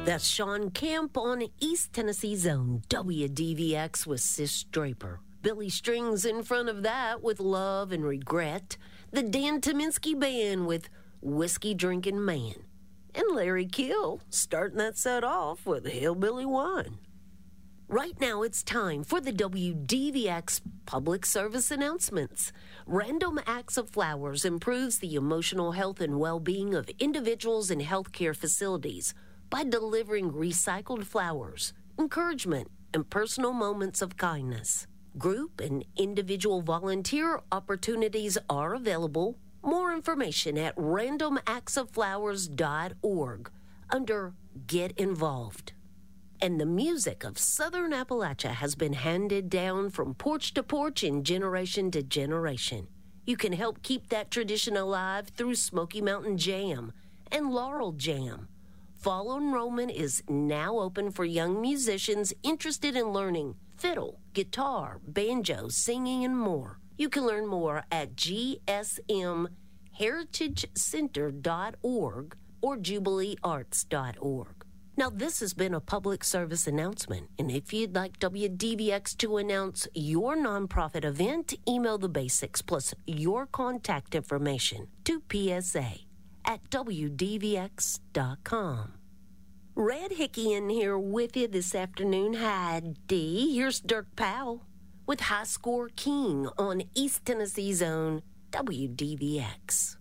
That's Sean Camp on East Tennessee's own WDVX with Sis Draper. Billy Strings in front of that with Love and Regret. The Dan Tominski Band with Whiskey Drinking Man. And Larry Kill starting that set off with Hillbilly Wine. Right now it's time for the WDVX public service announcements. Random Acts of Flowers improves the emotional health and well-being of individuals in healthcare facilities by delivering recycled flowers, encouragement, and personal moments of kindness. Group and individual volunteer opportunities are available. More information at randomactsofflowers.org under Get Involved. And the music of Southern Appalachia has been handed down from porch to porch and generation to generation. You can help keep that tradition alive through Smoky Mountain Jam and Laurel Jam. Fall enrollment is now open for young musicians interested in learning fiddle, guitar, banjo, singing, and more. You can learn more at gsmheritagecenter.org or jubileearts.org. Now, this has been a public service announcement, and if you'd like WDVX to announce your nonprofit event, email the basics plus your contact information to psa@wdvx.com. Red Hickey in here with you this afternoon. Hi, D. Here's Dirk Powell with High Score King on East Tennessee's own WDVX.